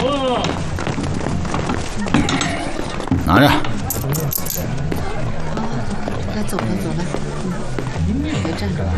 拿着。 来，走了。别站着，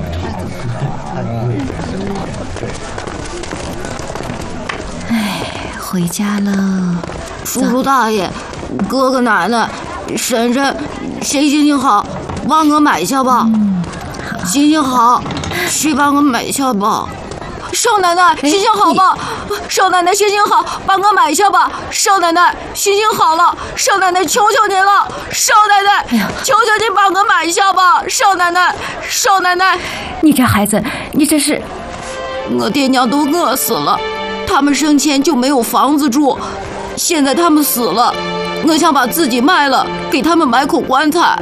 回家了。 叔叔大爷、哥哥奶奶、婶婶，谁心情好，帮我买下吧。心情好，谁帮我买下吧。少奶奶心情好吧？少奶奶心情好，帮我买下吧。少奶奶心情好了，少奶奶求求您了，少奶奶，求求您帮我买下吧。少奶奶， 你这孩子，你这是…… 我爹娘都饿死了，他们生前就没有房子住，现在他们死了，我想把自己卖了，给他们买口棺材。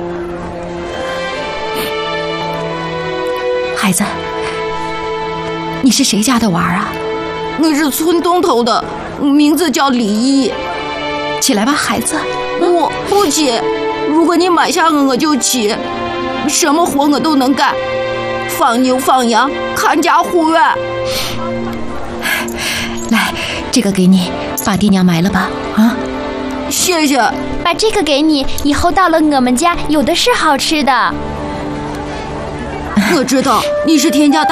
孩子，你是谁家的娃儿啊？ 我是村东头的，名字叫李毅。 起来吧，孩子。 不起，如果你买下我就起，什么活我都能干，放牛放羊，看家护院。 来，这个给你，把爹娘埋了吧。啊， 谢谢。 把这个给你，以后到了我们家有的是好吃的。 我知道你是田家大